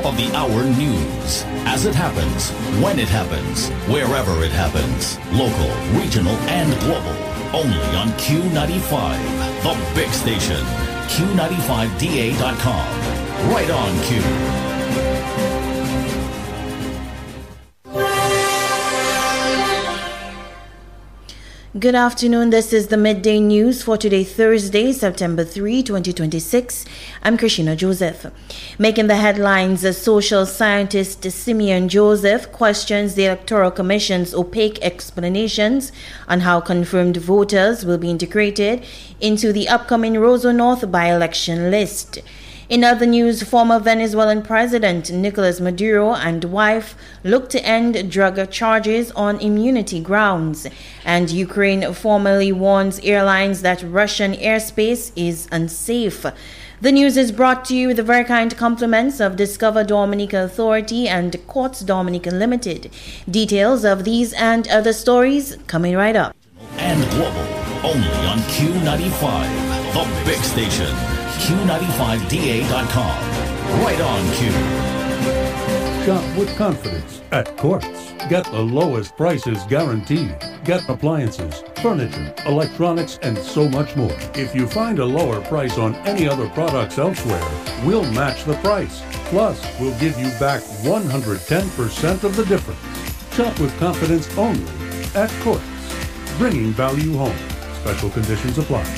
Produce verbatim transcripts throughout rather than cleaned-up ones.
of the hour news. As it happens, when it happens, wherever it happens. Local, regional, and global. Only on Q ninety-five, the big station. Q ninety-five D A dot com. Right on Q. Good afternoon. This is the midday news for today, Thursday, September third, twenty twenty-six. I'm Christina Joseph. Making the headlines, a social scientist Simeon Joseph questions the Electoral Commission's opaque explanations on how confirmed voters will be integrated into the upcoming Roseau North by-election list. In other news, former Venezuelan President Nicolas Maduro and wife look to end drug charges on immunity grounds. And Ukraine formally warns airlines that Russian airspace is unsafe. The news is brought to you with the very kind compliments of Discover Dominica Authority and Quartz Dominica Limited. Details of these and other stories coming right up. And global, only on Q ninety-five, the big station. Q ninety-five D A dot com. Right on Q. Shop with confidence at Quartz. Get the lowest prices guaranteed. Get appliances, furniture, electronics, and so much more. If you find a lower price on any other products elsewhere, we'll match the price. Plus, we'll give you back one hundred ten percent of the difference. Shop with confidence only at Quartz. Bringing value home. Special conditions apply.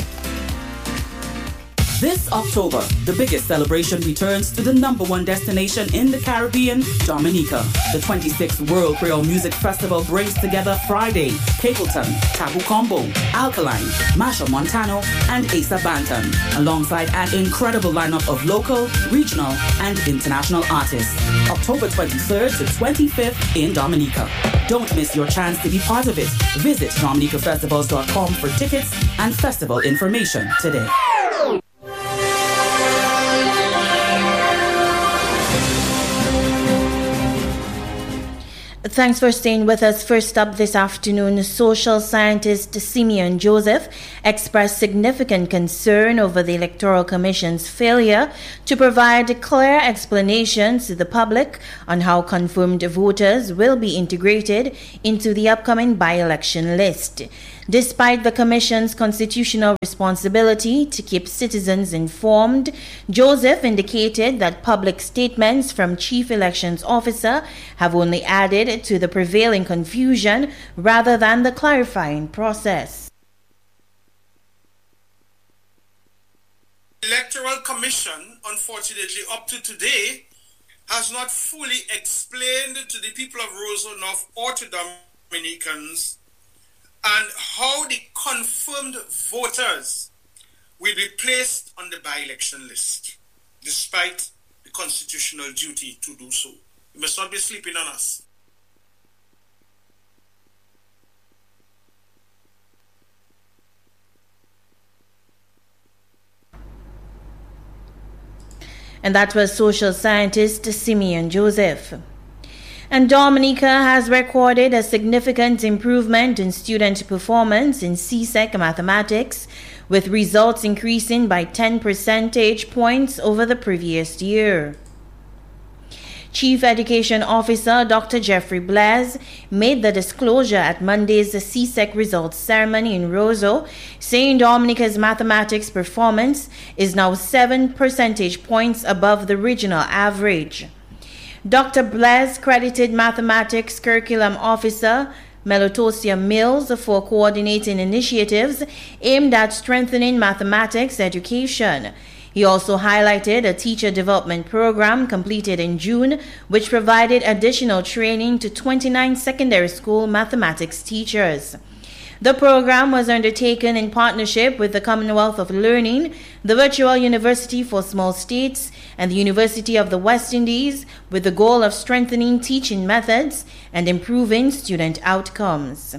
This October, the biggest celebration returns to the number one destination in the Caribbean, Dominica. The twenty-sixth World Creole Music Festival brings together Friday, Capleton, Tabu Combo, Alkaline, Masha Montano, and Asa Banton, alongside an incredible lineup of local, regional, and international artists. October twenty-third to twenty-fifth in Dominica. Don't miss your chance to be part of it. Visit dominica festivals dot com for tickets and festival information today. Thanks for staying with us. First up this afternoon, social scientist Simeon Joseph expressed significant concern over the Electoral Commission's failure to provide clear explanations to the public on how confirmed voters will be integrated into the upcoming by-election list. Despite the Commission's constitutional responsibility to keep citizens informed, Joseph indicated that public statements from Chief Elections Officer have only added to the prevailing confusion rather than the clarifying process. The Electoral Commission, unfortunately, up to today, has not fully explained to the people of Roseau North or to Dominicans and how the confirmed voters will be placed on the by-election list, despite the constitutional duty to do so. You must not be sleeping on us. And that was social scientist Simeon Joseph. And Dominica has recorded a significant improvement in student performance in C S E C mathematics, with results increasing by ten percentage points over the previous year. Chief Education Officer Doctor Jeffrey Blaise made the disclosure at Monday's C S E C results ceremony in Roseau, saying Dominica's mathematics performance is now seven percentage points above the regional average. Doctor Blaise credited Mathematics Curriculum Officer Melotosia Mills for coordinating initiatives aimed at strengthening mathematics education. He also highlighted a teacher development program completed in June, which provided additional training to twenty-nine secondary school mathematics teachers. The program was undertaken in partnership with the Commonwealth of Learning, the Virtual University for Small States, and the University of the West Indies, with the goal of strengthening teaching methods and improving student outcomes.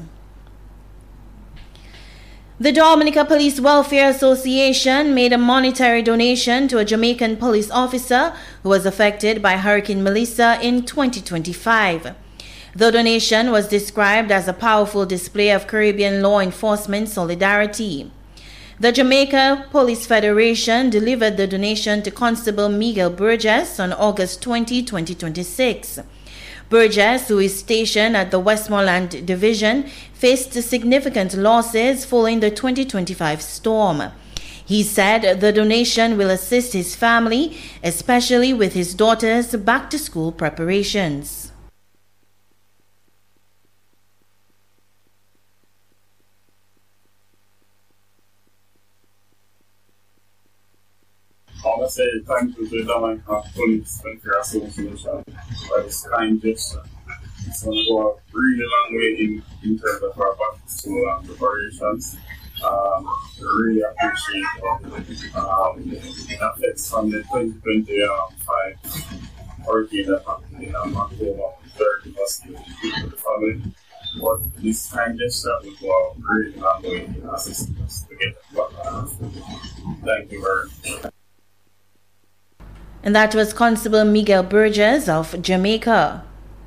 The Dominica Police Welfare Association made a monetary donation to a Jamaican police officer who was affected by Hurricane Melissa in twenty twenty-five. The donation was described as a powerful display of Caribbean law enforcement solidarity. The Jamaica Police Federation delivered the donation to Constable Miguel Burgess on August twentieth, twenty twenty-six. Burgess, who is stationed at the Westmoreland Division, faced significant losses following the twenty twenty-five storm. He said the donation will assist his family, especially with his daughter's back-to-school preparations. I want to say thank you to the Jamaica Police Welfare Association for this kind gesture. It's going to go a really long way in, in terms of our back-to-school um, preparations. Um, really appreciate it. Um, it affects from the twenty twenty-five hurricane that happened in um, October, very devastating to the family. But this kind gesture will go a really long way in assisting us to get back. Thank you very much. And that was Constable Miguel Burgess of Jamaica.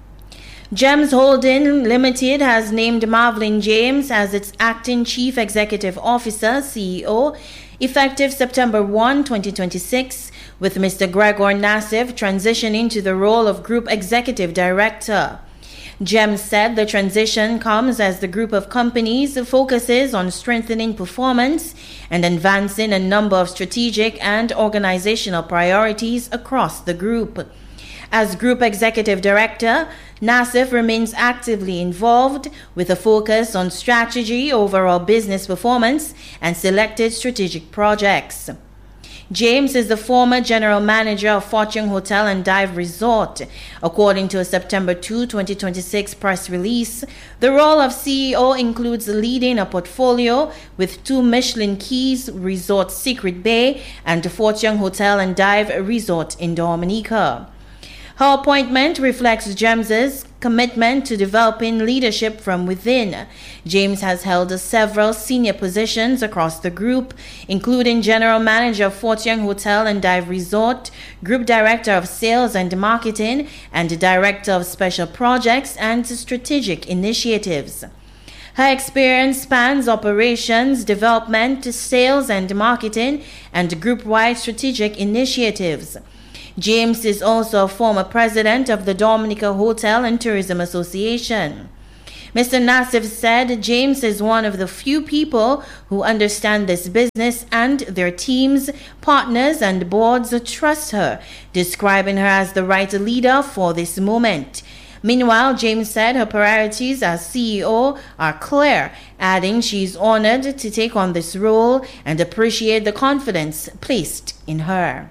Gems Holding Limited has named Marvelyn James as its acting Chief Executive Officer, C E O, effective September first, twenty twenty-six, with Mister Gregor Nassif transitioning to the role of Group Executive Director. Gems said the transition comes as the group of companies focuses on strengthening performance and advancing a number of strategic and organizational priorities across the group. As Group Executive Director, Nassif remains actively involved with a focus on strategy, overall business performance, and selected strategic projects. James is the former general manager of Fortune Hotel and Dive Resort. According to a September second, twenty twenty-six press release, the role of C E O includes leading a portfolio with two Michelin Keys Resort Secret Bay and Fortune Hotel and Dive Resort in Dominica. Her appointment reflects James's commitment to developing leadership from within. James has held several senior positions across the group, including General Manager of Fortune Hotel and Dive Resort, Group Director of Sales and Marketing, and Director of Special Projects and Strategic Initiatives. Her experience spans operations, development, sales and marketing, and group-wide strategic initiatives. James is also a former president of the Dominica Hotel and Tourism Association. Mister Nassif said James is one of the few people who understand this business and their teams, partners, and boards trust her, describing her as the right leader for this moment. Meanwhile, James said her priorities as C E O are clear, adding she is honored to take on this role and appreciate the confidence placed in her.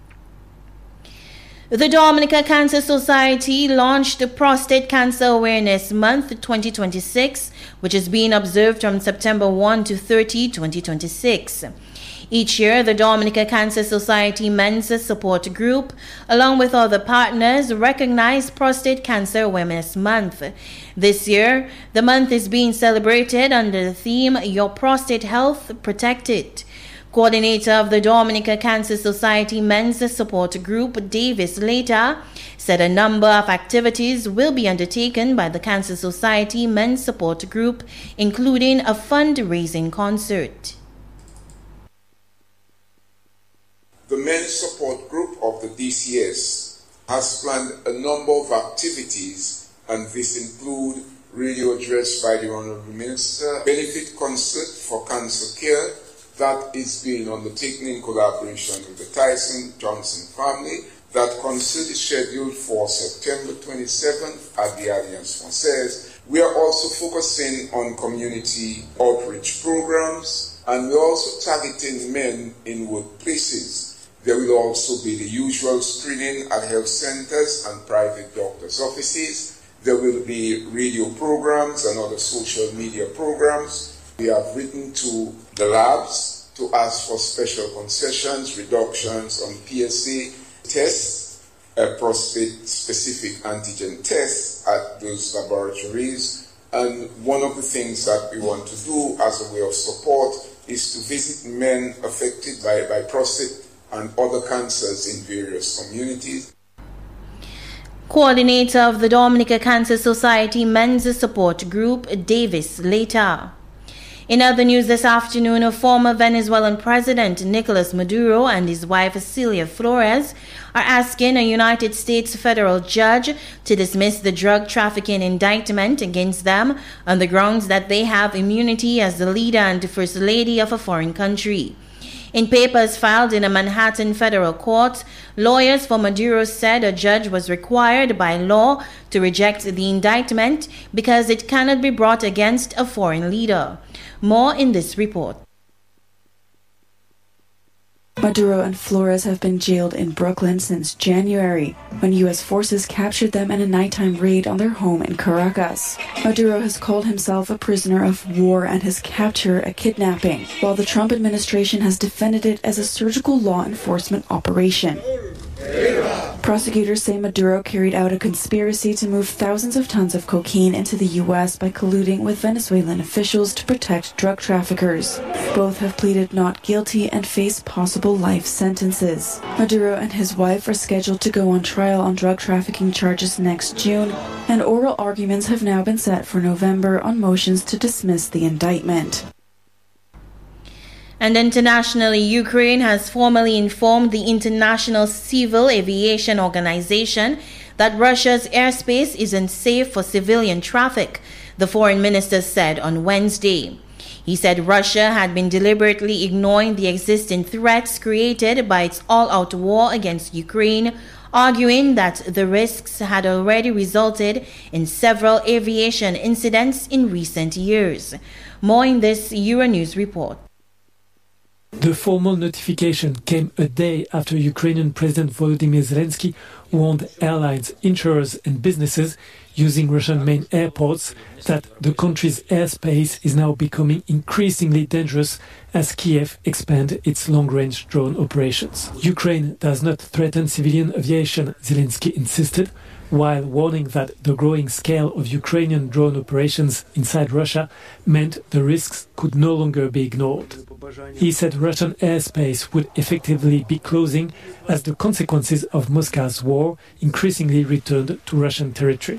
The Dominica Cancer Society launched the Prostate Cancer Awareness Month twenty twenty-six, which is being observed from September first to thirtieth, twenty twenty-six. Each year, the Dominica Cancer Society Men's Support Group, along with other partners, recognize Prostate Cancer Awareness Month. This year, the month is being celebrated under the theme, Your Prostate Health Protected. Coordinator of the Dominica Cancer Society Men's Support Group, Davis Later, said a number of activities will be undertaken by the Cancer Society Men's Support Group, including a fundraising concert. The Men's Support Group of the D C S has planned a number of activities, and this include radio address by the Honorable Minister, benefit concert for cancer care, that is being undertaken in collaboration with the Tyson Johnson family. That concert is scheduled for September twenty-seventh at the Alliance Française. We are also focusing on community outreach programs, and we're also targeting men in workplaces. There will also be the usual screening at health centers and private doctors' offices. There will be radio programs and other social media programs. We have written to the labs to ask for special concessions, reductions on P S A tests, uh, prostate-specific antigen tests at those laboratories. And one of the things that we want to do as a way of support is to visit men affected by, by prostate and other cancers in various communities. Coordinator of the Dominica Cancer Society Men's Support Group, Davis Later. In other news this afternoon, a former Venezuelan president Nicolas Maduro and his wife Celia Flores are asking a United States federal judge to dismiss the drug trafficking indictment against them on the grounds that they have immunity as the leader and first lady of a foreign country. In papers filed in a Manhattan federal court, lawyers for Maduro said a judge was required by law to reject the indictment because it cannot be brought against a foreign leader. More in this report. Maduro and Flores have been jailed in Brooklyn since January, when U S forces captured them in a nighttime raid on their home in Caracas. Maduro has called himself a prisoner of war and his capture a kidnapping, while the Trump administration has defended it as a surgical law enforcement operation. Prosecutors say Maduro carried out a conspiracy to move thousands of tons of cocaine into the U S by colluding with Venezuelan officials to protect drug traffickers. Both have pleaded not guilty and face possible life sentences. Maduro and his wife are scheduled to go on trial on drug trafficking charges next June, and oral arguments have now been set for November on motions to dismiss the indictment. And internationally, Ukraine has formally informed the International Civil Aviation Organization that Russia's airspace is unsafe for civilian traffic, the foreign minister said on Wednesday. He said Russia had been deliberately ignoring the existing threats created by its all-out war against Ukraine, arguing that the risks had already resulted in several aviation incidents in recent years. More in this Euronews report. The formal notification came a day after Ukrainian President Volodymyr Zelensky warned airlines, insurers and businesses using Russian main airports that the country's airspace is now becoming increasingly dangerous as Kiev expands its long-range drone operations. Ukraine does not threaten civilian aviation, Zelensky insisted, while warning that the growing scale of Ukrainian drone operations inside Russia meant the risks could no longer be ignored. He said Russian airspace would effectively be closing as the consequences of Moscow's war increasingly returned to Russian territory.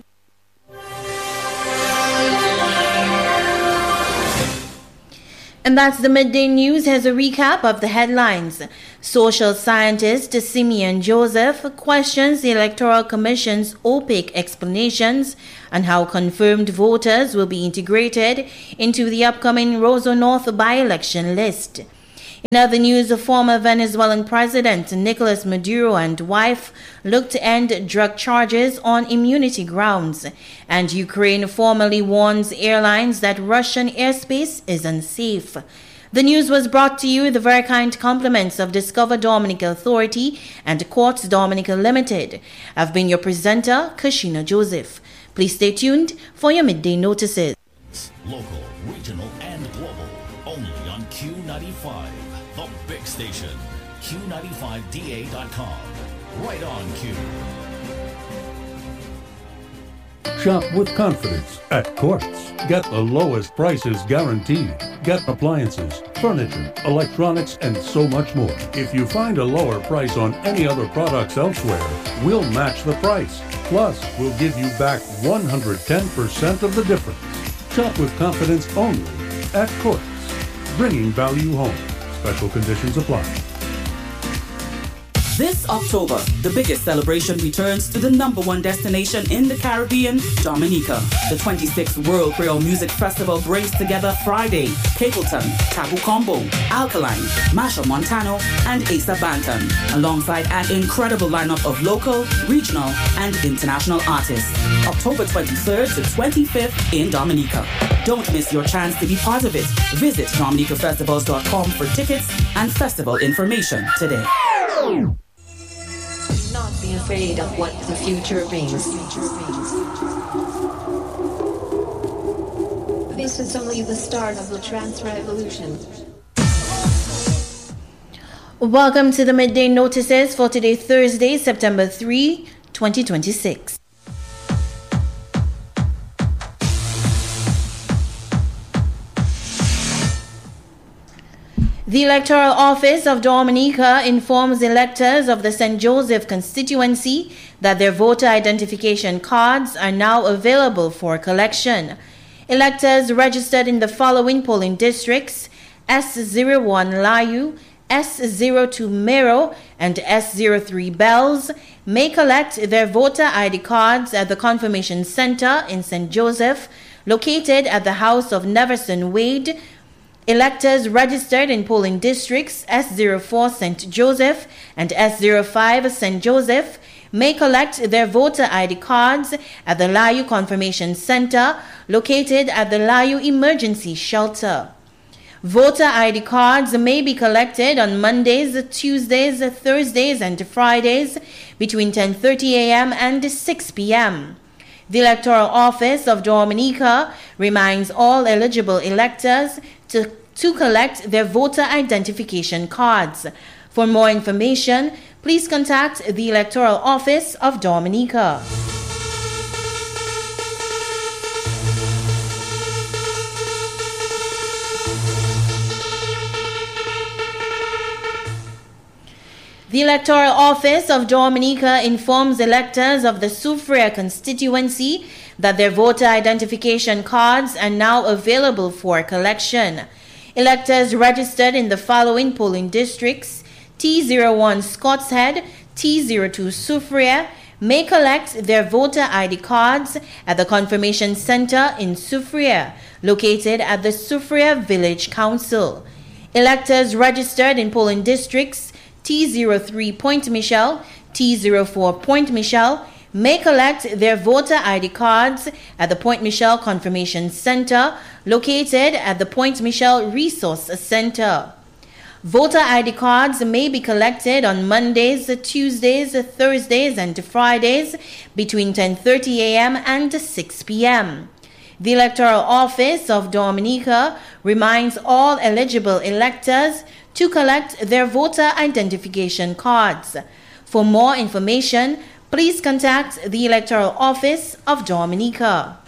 And that's the Midday News. Here's a recap of the headlines. Social scientist Simeon Joseph questions the Electoral Commission's opaque explanations and how confirmed voters will be integrated into the upcoming Roseau North by-election list. In other news, the former Venezuelan president Nicolas Maduro and wife look to end drug charges on immunity grounds. And Ukraine formally warns airlines that Russian airspace is unsafe. The news was brought to you with the very kind compliments of Discover Dominica Authority and Quartz Dominica Limited. I've been your presenter, Kashina Joseph. Please stay tuned for your midday notices. Local, regional, and global. Only on Q ninety-five, the big station. Q ninety-five D A dot com. Right on Q. Shop with confidence at Quartz. Get the lowest prices guaranteed. Get appliances, furniture, electronics, and so much more. If you find a lower price on any other products elsewhere, we'll match the price. Plus, we'll give you back one hundred ten percent of the difference. Shop with confidence only at Quartz. Bringing value home. Special conditions apply. This October, the biggest celebration returns to the number one destination in the Caribbean, Dominica. The twenty-sixth World Creole Music Festival brings together Friday, Capleton, Tabu Combo, Alkaline, Masha Montano, and Asa Banton, alongside an incredible lineup of local, regional, and international artists. October twenty-third to twenty-fifth in Dominica. Don't miss your chance to be part of it. Visit dominica festivals dot com for tickets and festival information today. Not be afraid of what the future brings. This is only the start of the trans revolution. Welcome to the Midday Notices for today, Thursday, September third, twenty twenty-six. The Electoral Office of Dominica informs electors of the Saint Joseph constituency that their voter identification cards are now available for collection. Electors registered in the following polling districts: S zero one Layu, S zero two Mero, and S zero three Bells may collect their voter I D cards at the Confirmation Center in Saint Joseph, located at the house of Neverson Wade. Electors registered in polling districts S zero four Saint Joseph and S zero five Saint Joseph may collect their voter I D cards at the Layu Confirmation Center, located at the Layu Emergency Shelter. Voter I D cards may be collected on Mondays, Tuesdays, Thursdays, and Fridays between ten thirty a m and six p m The Electoral Office of Dominica reminds all eligible electors to, to collect their voter identification cards. For more information, please contact the Electoral Office of Dominica. The Electoral Office of Dominica informs electors of the Soufriere constituency that their voter identification cards are now available for collection. Electors registered in the following polling districts: T zero one Scots Head, T zero two Soufriere, may collect their voter I D cards at the Confirmation Center in Soufriere, located at the Soufriere Village Council. Electors registered in polling districts T zero three Point Michel, T zero four Point Michel may collect their voter I D cards at the Point Michel Confirmation Center, located at the Point Michel Resource Center. Voter I D cards may be collected on Mondays, Tuesdays, Thursdays, and Fridays between ten thirty a m and six p m The Electoral Office of Dominica reminds all eligible electors to collect their voter identification cards. For more information, please contact the Electoral Office of Dominica.